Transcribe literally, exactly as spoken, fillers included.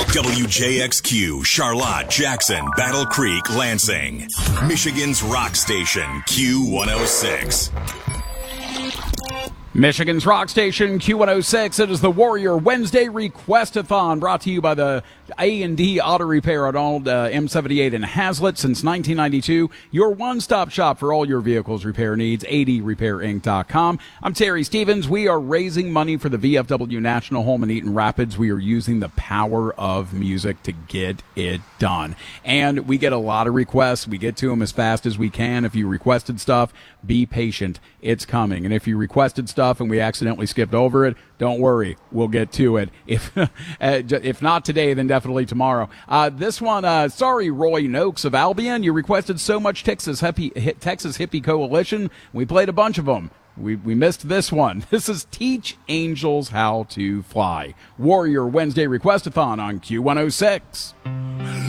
W J X Q, Charlotte, Jackson, Battle Creek, Lansing. Michigan's rock station, Q one oh six. Michigan's rock station, Q one oh six. It is the Warrior Wednesday Request-a-thon, brought to you by the A and D Auto Repair on old uh, M seventy-eight in Hazlitt since nineteen ninety-two. Your one-stop shop for all your vehicles repair needs, A D repair inc dot com. I'm Terry Stevens. We are raising money for the V F W National Home in Eaton Rapids. We are using the power of music to get it done. And we get a lot of requests. We get to them as fast as we can. If you requested stuff, be patient. It's coming. And if you requested stuff and we accidentally skipped over it, don't worry, we'll get to it. If if not today, then definitely tomorrow. Uh, this one, uh, sorry, Roy Noakes of Albion, you requested so much Texas hippie, Texas hippie coalition. We played a bunch of them. We we missed this one. This is Teach Angels How to Fly. Warrior Wednesday Request-a-thon on Q one oh six.